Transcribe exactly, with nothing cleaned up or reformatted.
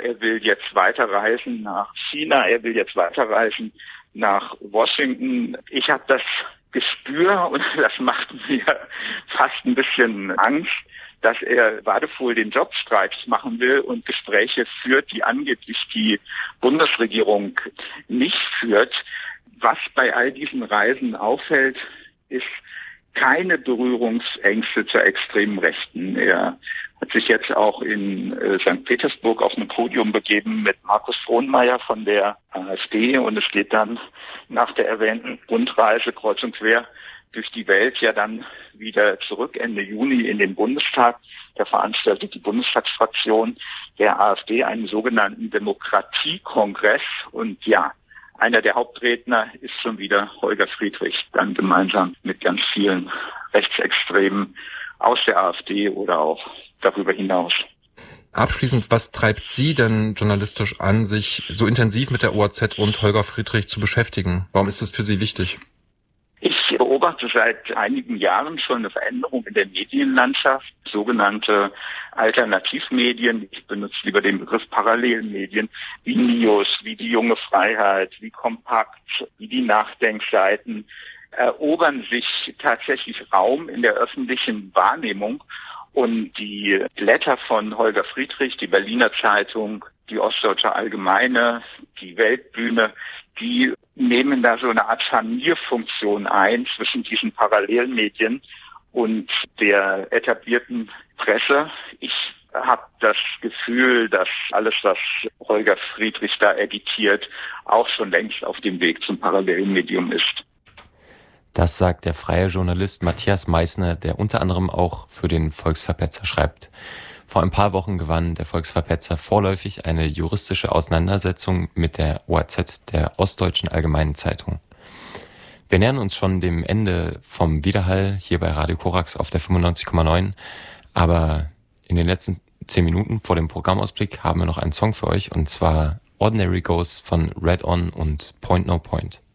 er will jetzt weiterreisen nach China, er will jetzt weiterreisen nach Washington. Ich habe das Gespür, und das macht mir fast ein bisschen Angst, dass er Wadephul den Jobstreik machen will und Gespräche führt, die angeblich die Bundesregierung nicht führt. Was bei all diesen Reisen auffällt, ist keine Berührungsängste zur extremen Rechten. Er hat sich jetzt auch in äh, Sankt Petersburg auf ein Podium begeben mit Markus Frohnmayer von der AfD, und es geht dann nach der erwähnten Rundreise kreuz und quer durch die Welt ja dann wieder zurück Ende Juni in den Bundestag. Da veranstaltet die Bundestagsfraktion der AfD einen sogenannten Demokratiekongress, und ja, einer der Hauptredner ist schon wieder Holger Friedrich, dann gemeinsam mit ganz vielen Rechtsextremen aus der AfD oder auch darüber hinaus. Abschließend, was treibt Sie denn journalistisch an, sich so intensiv mit der O A Z und Holger Friedrich zu beschäftigen? Warum ist das für Sie wichtig? Ich beobachte seit einigen Jahren schon eine Veränderung in der Medienlandschaft, sogenannte Alternativmedien. Ich benutze lieber den Begriff Parallelmedien, wie Nios, wie die Junge Freiheit, wie Kompakt, wie die Nachdenkseiten, erobern sich tatsächlich Raum in der öffentlichen Wahrnehmung. Und die Blätter von Holger Friedrich, die Berliner Zeitung, die Ostdeutsche Allgemeine, die Weltbühne, die nehmen da so eine Art Scharnierfunktion ein zwischen diesen Parallelmedien und der etablierten Presse. Ich habe das Gefühl, dass alles, was Holger Friedrich da editiert, auch schon längst auf dem Weg zum Parallelmedium ist. Das sagt der freie Journalist Matthias Meissner, der unter anderem auch für den Volksverpetzer schreibt. Vor ein paar Wochen gewann der Volksverpetzer vorläufig eine juristische Auseinandersetzung mit der O A Z, der Ostdeutschen Allgemeinen Zeitung. Wir nähern uns schon dem Ende vom Widerhall hier bei Radio Korax auf der fünfundneunzig Komma neun, aber in den letzten zehn Minuten vor dem Programmausblick haben wir noch einen Song für euch, und zwar Ordinary Ghosts von Red On und Point No Point.